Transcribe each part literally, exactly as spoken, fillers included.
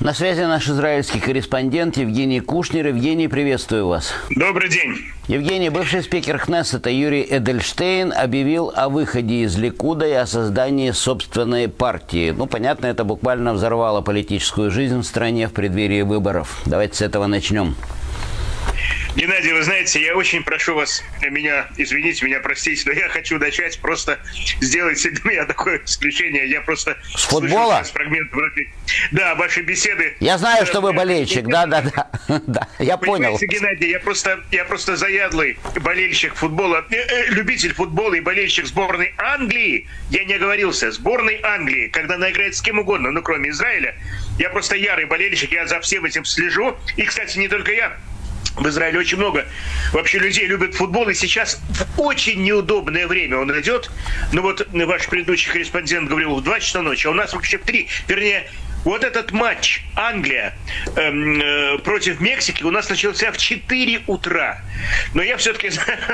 На связи наш израильский корреспондент Евгений Кушнер. Евгений, приветствую вас. Добрый день. Евгений, бывший спикер Кнессета Юрий Эдельштейн объявил о выходе из Ликуда и о создании собственной партии. Ну, понятно, это буквально взорвало политическую жизнь в стране в преддверии выборов. Давайте с этого начнем. Геннадий, вы знаете, я очень прошу вас меня извинить, меня простить, но я хочу начать просто сделать для меня такое исключение. Я просто с футбола? Фрагмент да, вашей беседы. Я знаю, что вы болельщик, да, да, да, да, я понял. Геннадий, я просто, я просто заядлый болельщик футбола, любитель футбола и болельщик сборной Англии. Я не оговорился, сборной Англии, когда она играет с кем угодно, ну кроме Израиля. Я просто ярый болельщик, я за всем этим слежу. И, кстати, не только я. В Израиле очень много вообще людей любят футбол, и сейчас в очень неудобное время он идет. Ну вот ваш предыдущий корреспондент говорил в два часа ночи, а у нас вообще в три. Вернее, вот этот матч Англия эм, э, против Мексики у нас начался в четыре утра. Но я все-таки,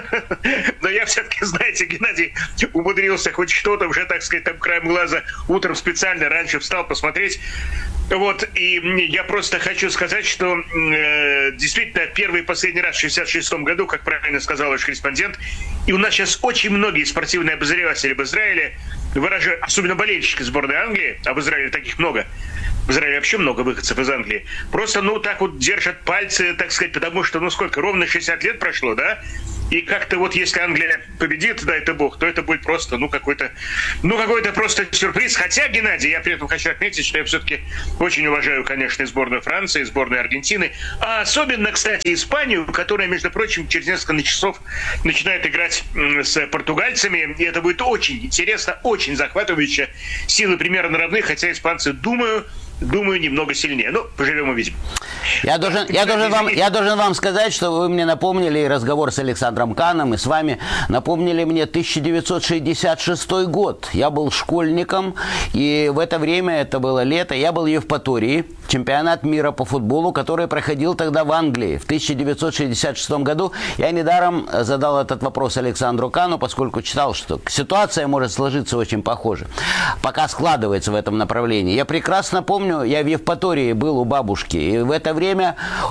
но я все-таки, знаете, Геннадий умудрился хоть что-то уже, так сказать, там краем глаза утром специально раньше встал посмотреть. Вот, и я просто хочу сказать, что э, действительно первый и последний раз в шестьдесят шестом году, как правильно сказал ваш корреспондент, и у нас сейчас очень многие спортивные обозреватели в Израиле выражают, особенно болельщики сборной Англии, а в Израиле таких много, в Израиле вообще много выходцев из Англии, просто, ну, так вот держат пальцы, так сказать, потому что, ну, сколько, ровно шестьдесят лет прошло, да? И как-то вот если Англия победит, дай это бог, то это будет просто, ну, какой-то, ну, какой-то просто сюрприз. Хотя, Геннадий, я при этом хочу отметить, что я все-таки очень уважаю, конечно, и сборную Франции, и сборную Аргентины, а особенно, кстати, Испанию, которая, между прочим, через несколько часов начинает играть с португальцами, и это будет очень интересно, очень захватывающе. Силы примерно равны, хотя испанцы, думаю, Думаю, немного сильнее. Ну, поживем увидим. Я должен, я, должен вам, я должен вам сказать, что вы мне напомнили и разговор с Александром Каном, и с вами напомнили мне тысяча девятьсот шестьдесят шестой год. Я был школьником, и в это время, это было лето, я был в Евпатории, чемпионат мира по футболу, который проходил тогда в Англии в тысяча девятьсот шестьдесят шестом году. Я недаром задал этот вопрос Александру Кану, поскольку читал, что ситуация может сложиться очень похоже. Пока складывается в этом направлении. Я прекрасно помню, я в Евпатории был у бабушки, и в это время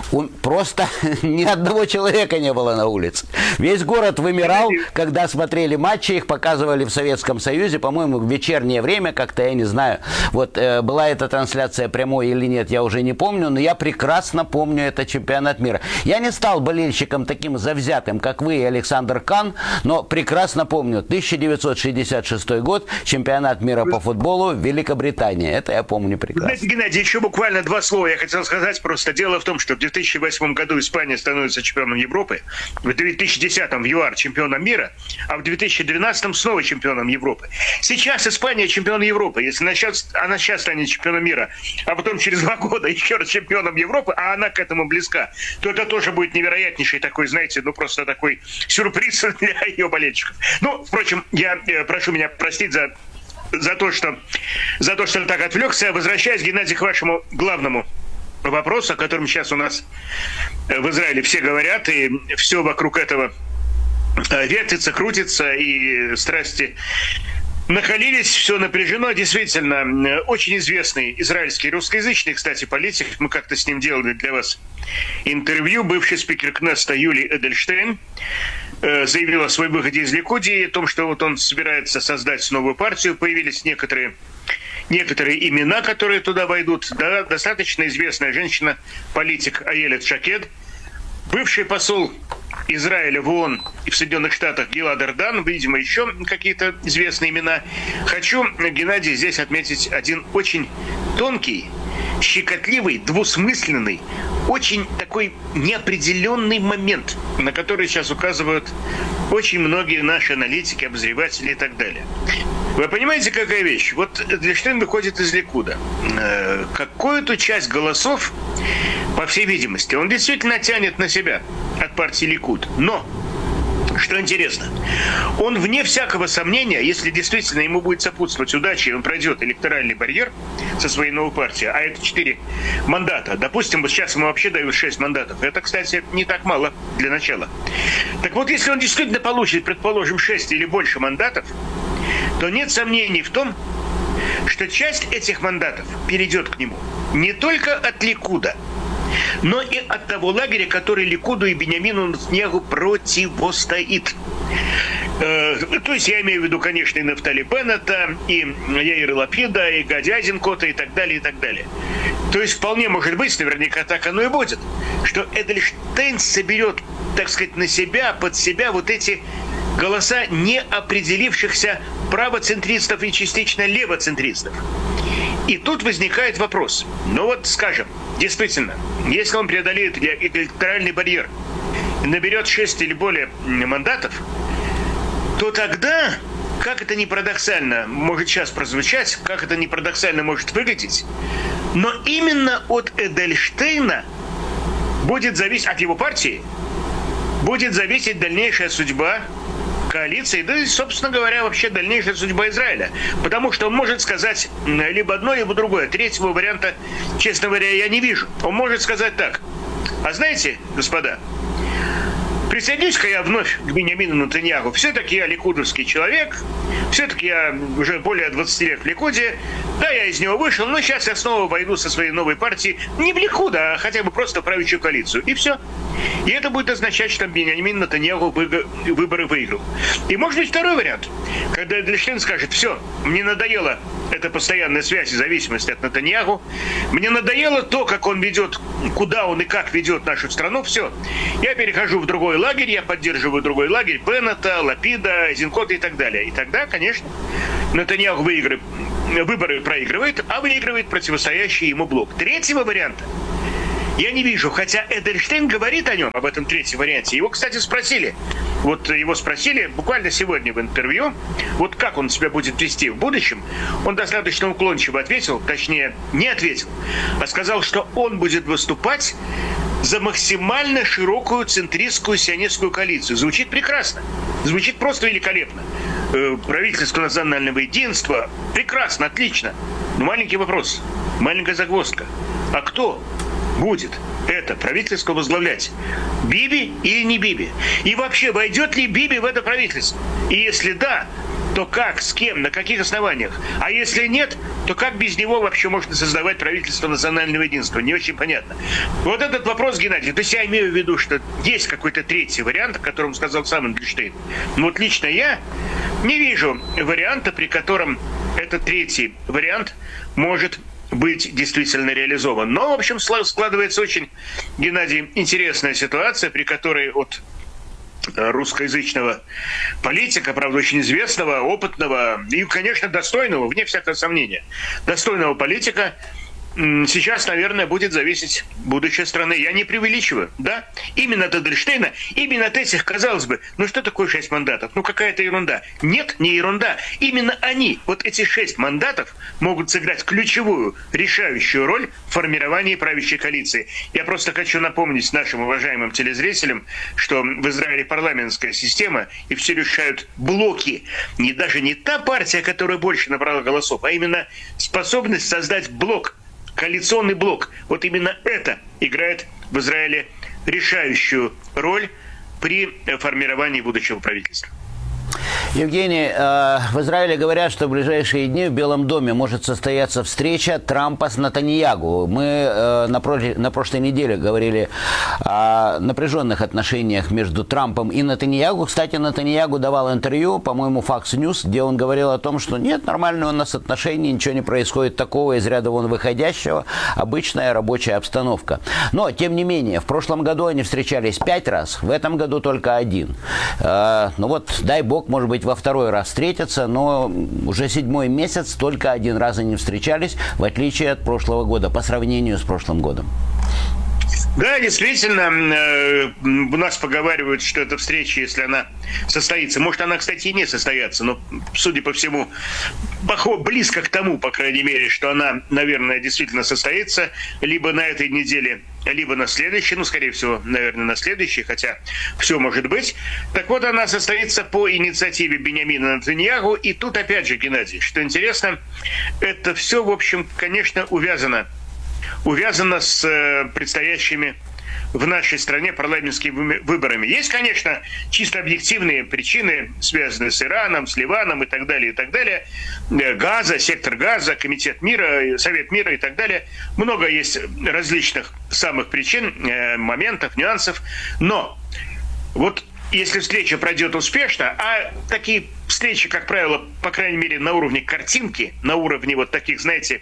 просто ни одного человека не было на улице. Весь город вымирал, когда смотрели матчи, их показывали в Советском Союзе, по-моему, в вечернее время, как-то, я не знаю, вот э, была эта трансляция прямой или нет, я уже не помню, но я прекрасно помню этот чемпионат мира. Я не стал болельщиком таким завзятым, как вы и Александр Кан, но прекрасно помню тысяча девятьсот шестьдесят шестой год, чемпионат мира по футболу в Великобритании. Это я помню прекрасно. Геннадий, еще буквально два слова я хотел сказать. Просто дело в том, что в две тысячи восьмом году Испания становится чемпионом Европы, в две тысячи десятом в ЮАР чемпионом мира, а в две тысячи двенадцатом снова чемпионом Европы. Сейчас Испания чемпион Европы. Если она сейчас, она сейчас станет чемпионом мира, а потом через два года еще раз чемпионом Европы, а она к этому близка, то это тоже будет невероятнейший такой, знаете, ну просто такой сюрприз для ее болельщиков. Ну, впрочем, я прошу меня простить за За то, что, за то, что так отвлекся. Возвращаясь, Геннадий, к вашему главному вопросу, о котором сейчас у нас в Израиле все говорят, и все вокруг этого вертится, крутится, и страсти накалились, все напряжено. Действительно, очень известный израильский русскоязычный, кстати, политик, мы как-то с ним делали для вас интервью, бывший спикер Кнессета Юрий Эдельштейн заявил о своем выходе из Ликуди, о том, что вот он собирается создать новую партию. Появились некоторые, некоторые имена, которые туда войдут. Да, достаточно известная женщина, политик Аелет Шакед, бывший посол Израиля в ООН и в Соединенных Штатах Гилад Эрдан, видимо, еще какие-то известные имена. Хочу, Геннадий, здесь отметить один очень тонкий, щекотливый, двусмысленный, очень такой неопределенный момент, на который сейчас указывают очень многие наши аналитики, обозреватели и так далее. Вы понимаете, какая вещь? Вот Эдельштейн выходит из Ликуда. Какую-то часть голосов, по всей видимости, он действительно тянет на себя от партии Ликуд. Но, что интересно, он вне всякого сомнения, если действительно ему будет сопутствовать удача, и он пройдет электоральный барьер со своей новой партией, а это четыре мандата. Допустим, вот сейчас ему вообще дают шесть мандатов. Это, кстати, не так мало для начала. Так вот, если он действительно получит, предположим, шесть или больше мандатов, то нет сомнений в том, что часть этих мандатов перейдет к нему не только от Ликуда, но и от того лагеря, который Ликуду и Биньямину Нетаньяху противостоит. Э, то есть я имею в виду, конечно, и Нафтали Беннета, и Яира Лапида, и Гади Айзенкота, и так далее, и так далее. То есть вполне может быть, наверняка так оно и будет, что Эдельштейн соберет, так сказать, на себя, под себя вот эти голоса неопределившихся правоцентристов и частично левоцентристов. И тут возникает вопрос. Ну вот, скажем, действительно, если он преодолеет электоральный барьер и наберет шесть или более мандатов, то тогда, как это ни парадоксально может сейчас прозвучать, как это ни парадоксально может выглядеть, но именно от Эдельштейна будет зависеть, от его партии, будет зависеть дальнейшая судьба коалиции, да и, собственно говоря, вообще дальнейшая судьба Израиля. Потому что он может сказать либо одно, либо другое. Третьего варианта, честно говоря, я не вижу. Он может сказать так. А знаете, господа, присоединюсь-ка я вновь к Биньямину Нетаньяху. Все-таки я ликудовский человек, все-таки я уже более двадцати лет в Ликуде. Да, я из него вышел, но сейчас я снова войду со своей новой партией не в Ликуд, а хотя бы просто в правящую коалицию. И все. И это будет означать, что Биньямин Нетаньяху выборы выиграл. И может быть второй вариант, когда Эдельштейн скажет: все, мне надоела эта постоянная связь и зависимость от Нетаньяху, мне надоело то, как он ведет, куда он и как ведет нашу страну, все, я перехожу в другой лагерь, я поддерживаю другой лагерь Беннета, Лапида, Айзенкота и так далее. И тогда, конечно, Нетаньяху выиграет, выборы проигрывает, а выигрывает противостоящий ему блок. Третьего варианта я не вижу, хотя Эдельштейн говорит о нем, об этом третьем варианте. Его, кстати, спросили, вот его спросили буквально сегодня в интервью, вот как он себя будет вести в будущем. Он достаточно уклончиво ответил, точнее, не ответил, а сказал, что он будет выступать за максимально широкую центристскую сионистскую коалицию. Звучит прекрасно, звучит просто великолепно. Правительство национального единства, прекрасно, отлично. Но маленький вопрос, маленькая загвоздка. А кто будет это правительство возглавлять? Биби или не Биби? И вообще, войдет ли Биби в это правительство? И если да, то как, с кем, на каких основаниях? А если нет, то как без него вообще можно создавать правительство национального единства? Не очень понятно. Вот этот вопрос, Геннадий, то есть я имею в виду, что есть какой-то третий вариант, о котором сказал сам Эдельштейн. Но вот лично я не вижу варианта, при котором этот третий вариант может быть действительно реализован. Но, в общем, складывается очень, Геннадий, интересная ситуация, при которой от русскоязычного политика, правда, очень известного, опытного и, конечно, достойного, вне всякого сомнения, достойного политика, сейчас, наверное, будет зависеть будущее страны. Я не преувеличиваю, да? Именно от Эдельштейна, именно от этих, казалось бы, ну что такое шесть мандатов? Ну какая-то ерунда. Нет, не ерунда. Именно они, вот эти шесть мандатов, могут сыграть ключевую, решающую роль в формировании правящей коалиции. Я просто хочу напомнить нашим уважаемым телезрителям, что в Израиле парламентская система, и все решают блоки. Не даже не та партия, которая больше набрала голосов, а именно способность создать блок, коалиционный блок. Вот именно это играет в Израиле решающую роль при формировании будущего правительства. Евгений, в Израиле говорят, что в ближайшие дни в Белом доме может состояться встреча Трампа с Нетаньяху. Мы на, про... на прошлой неделе говорили о напряженных отношениях между Трампом и Нетаньяху. Кстати, Нетаньяху давал интервью, по-моему, Fox News, где он говорил о том, что нет, нормальные у нас отношения, ничего не происходит такого из ряда вон выходящего, обычная рабочая обстановка. Но, тем не менее, в прошлом году они встречались пять раз, в этом году только один. Ну вот, дай бог, может быть, во второй раз встретятся, но уже седьмой месяц только один раз они встречались, в отличие от прошлого года, по сравнению с прошлым годом. Да, действительно, у нас поговаривают, что эта встреча, если она состоится, может, она, кстати, и не состоится, но, судя по всему, близко к тому, по крайней мере, что она, наверное, действительно состоится либо на этой неделе, либо на следующей, ну, скорее всего, наверное, на следующей, хотя все может быть. Так вот, она состоится по инициативе Биньямина Нетаньяху, и тут, опять же, Геннадий, что интересно, это все, в общем, конечно, увязано увязано с предстоящими в нашей стране парламентскими выборами. Есть, конечно, чисто объективные причины, связанные с Ираном, с Ливаном и так далее, и так далее. Газа, сектор газа, комитет мира, совет мира и так далее. Много есть различных самых причин, моментов, нюансов. Но вот если встреча пройдет успешно, а такие встречи, как правило, по крайней мере, на уровне картинки, на уровне вот таких, знаете,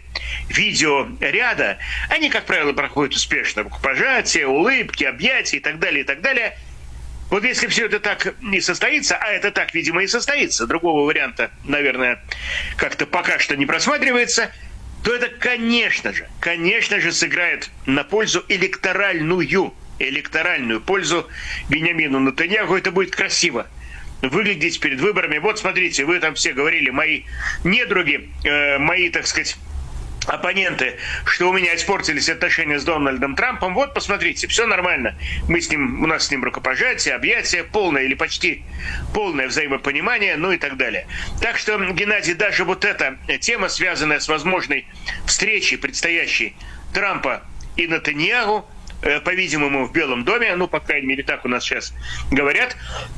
видеоряда, они, как правило, проходят успешно. Рукопожатия, улыбки, объятия и так далее, и так далее. Вот если все это так не состоится, а это так, видимо, и состоится, другого варианта, наверное, как-то пока что не просматривается, то это, конечно же, конечно же, сыграет на пользу электоральную, электоральную пользу Биньямину Нетаньяху. Это будет красиво выглядеть перед выборами. Вот смотрите, вы там все говорили, мои недруги, э, мои, так сказать, оппоненты, что у меня испортились отношения с Дональдом Трампом. Вот, посмотрите, все нормально. Мы с ним, у нас с ним рукопожатие, объятия, полное или почти полное взаимопонимание, ну и так далее. Так что, Геннадий, даже вот эта тема, связанная с возможной встречей предстоящей Трампа и Нетаньяху, по-видимому, в Белом доме, ну, по крайней мере, так у нас сейчас говорят,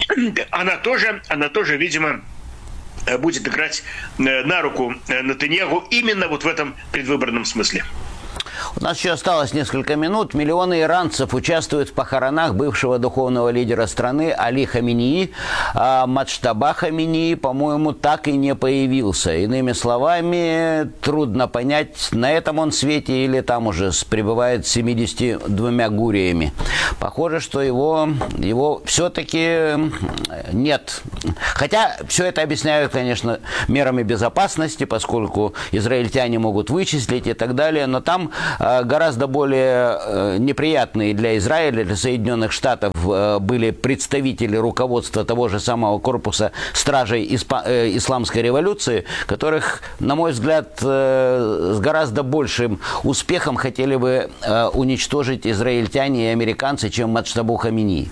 она тоже, она тоже, видимо, будет играть на руку Нетаньяху именно вот в этом предвыборном смысле. У нас еще осталось несколько минут. Миллионы иранцев участвуют в похоронах бывшего духовного лидера страны Али Хаменеи. А Маджтаба Хаменеи, по-моему, так и не появился. Иными словами, трудно понять, на этом он свете или там уже пребывает с семьюдесятью двумя гуриями. Похоже, что его, его все-таки нет. Хотя все это объясняют, конечно, мерами безопасности, поскольку израильтяне могут вычислить и так далее. Но там гораздо более неприятные для Израиля, для Соединенных Штатов были представители руководства того же самого корпуса стражей исламской революции, которых, на мой взгляд, с гораздо большим успехом хотели бы уничтожить израильтяне и американцы, чем Маджтабу Хаменеи.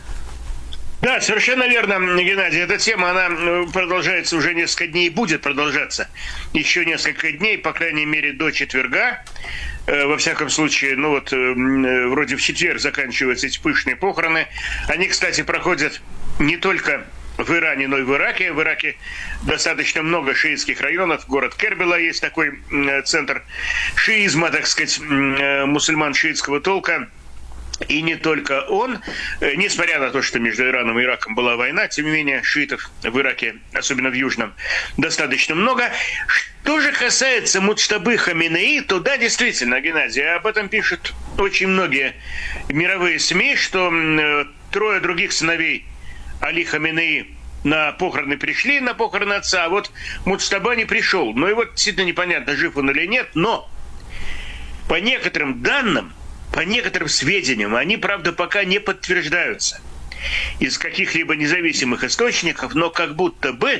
Да, совершенно верно, Геннадий. Эта тема, она продолжается уже несколько дней, будет продолжаться еще несколько дней, по крайней мере, до четверга. Во всяком случае, ну вот, вроде в четверг заканчиваются эти пышные похороны. Они, кстати, проходят не только в Иране, но и в Ираке. В Ираке достаточно много шиитских районов. Город Кербела есть такой центр шиизма, так сказать, мусульман шиитского толка. И не только он, несмотря на то, что между Ираном и Ираком была война, тем не менее, шиитов в Ираке, особенно в Южном, достаточно много. Что же касается Муджтабы Хаменеи, то да, действительно, Геннадий, об этом пишут очень многие мировые СМИ, что трое других сыновей Али Хаменеи на похороны пришли, на похороны отца, а вот Муджтаба не пришел. Ну и вот действительно непонятно, жив он или нет, но по некоторым данным, по некоторым сведениям, они, правда, пока не подтверждаются из каких-либо независимых источников, но как будто бы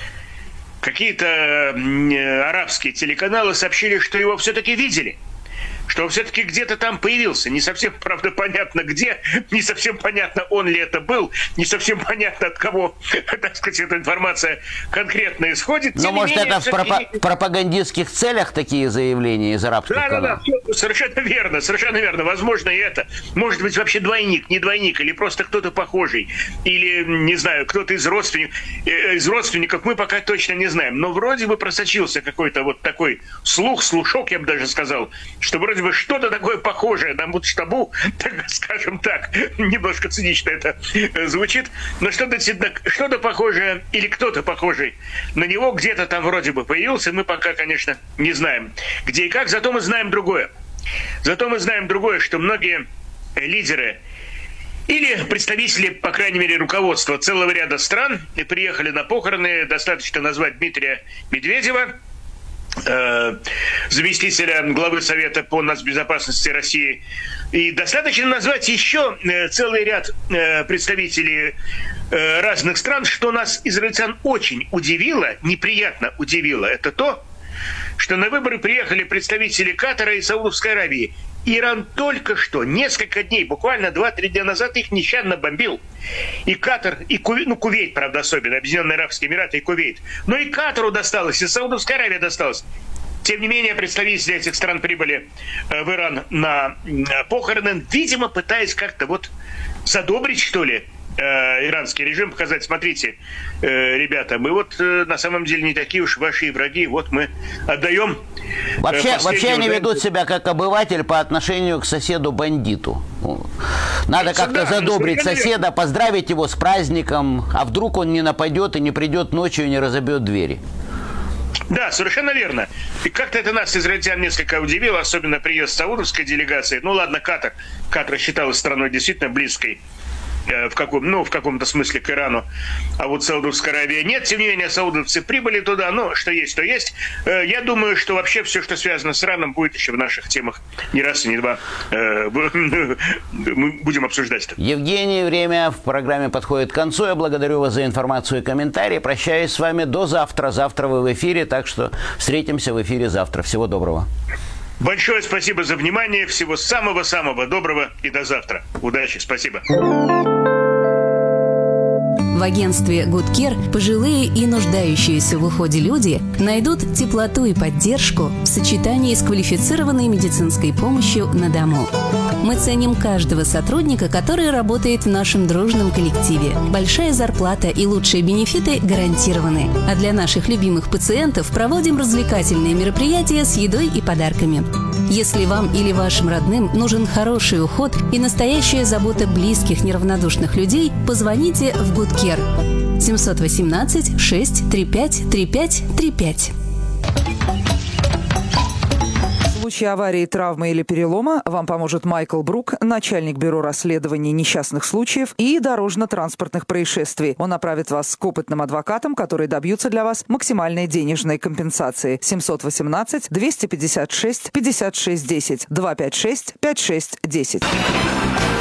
какие-то арабские телеканалы сообщили, что его все-таки видели, что он все-таки где-то там появился. Не совсем, правда, понятно где, не совсем понятно, он ли это был, не совсем понятно, от кого, так сказать, эта информация конкретно исходит. Но, может, менее, это в пропа- пропагандистских целях такие заявления из арабских да, каналов? Да, да, совершенно верно, совершенно верно. Возможно, и это. Может быть, вообще двойник, не двойник, или просто кто-то похожий, или, не знаю, кто-то из родственников, из родственников, мы пока точно не знаем. Но вроде бы просочился какой-то вот такой слух, слушок, я бы даже сказал, что вроде бы что-то такое похожее на Муджтабу, так, скажем так, немножко цинично это звучит, но что-то, что-то похожее или кто-то похожий на него где-то там вроде бы появился, мы пока, конечно, не знаем, где и как, зато мы знаем другое. Зато мы знаем другое, что многие лидеры или представители, по крайней мере, руководства целого ряда стран приехали на похороны, достаточно назвать Дмитрия Медведева, заместителя главы Совета по нацбезопасности России. И достаточно назвать еще целый ряд представителей разных стран, что нас, израильтян, очень удивило, неприятно удивило. Это то, что на выборы приехали представители Катара и Саудовской Аравии. Иран только что, несколько дней, буквально два-три дня назад их нещадно бомбил. И Катар, и Кувейт, ну Кувейт, правда, особенно, Объединенные Арабские Эмираты и Кувейт. Но и Катару досталось, и Саудовской Аравии досталось. Тем не менее, представители этих стран прибыли в Иран на похороны, видимо, пытаясь как-то вот задобрить, что ли, иранский режим, показать, смотрите, ребята, мы вот на самом деле не такие уж ваши враги, вот мы отдаем. Вообще, вообще они ведут себя как обыватель по отношению к соседу-бандиту. Надо как-то да, задобрить соседа, поздравить его с праздником, а вдруг он не нападет и не придет ночью и не разобьет двери. Да, совершенно верно. И как-то это нас, израильтян, несколько удивило, особенно приезд саудовской делегации. Ну ладно, Катар. Катар считалась страной действительно близкой в каком, ну, в каком-то смысле к Ирану. А вот Саудовская Аравия нет. Тем не менее, саудовцы прибыли туда. Но что есть, то есть. Я думаю, что вообще все, что связано с Ираном, будет еще в наших темах не раз и не два. Мы будем обсуждать это. Евгений, время в программе подходит к концу. Я благодарю вас за информацию и комментарии. Прощаюсь с вами до завтра. Завтра вы в эфире, так что встретимся в эфире завтра. Всего доброго. Большое спасибо за внимание. Всего самого-самого доброго и до завтра. Удачи. Спасибо. В агентстве Good Care пожилые и нуждающиеся в уходе люди найдут теплоту и поддержку в сочетании с квалифицированной медицинской помощью на дому. Мы ценим каждого сотрудника, который работает в нашем дружном коллективе. Большая зарплата и лучшие бенефиты гарантированы. А для наших любимых пациентов проводим развлекательные мероприятия с едой и подарками. Если вам или вашим родным нужен хороший уход и настоящая забота близких неравнодушных людей, позвоните в Good Care семь один восемь шесть три пять три пять три пять. В случае аварии, травмы или перелома вам поможет Майкл Брук, начальник бюро расследований несчастных случаев и дорожно-транспортных происшествий. Он направит вас к опытным адвокатам, которые добьются для вас максимальной денежной компенсации. семь один восемь двести пятьдесят шесть пятьдесят шесть десять два пять шесть пять шесть десять.